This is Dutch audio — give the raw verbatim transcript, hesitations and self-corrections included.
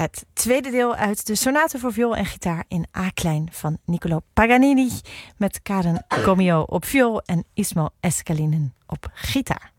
Het tweede deel uit de sonate voor viool en gitaar in A-klein van Niccolò Paganini met Karen Comio op viool en Ismo Escalinen op gitaar.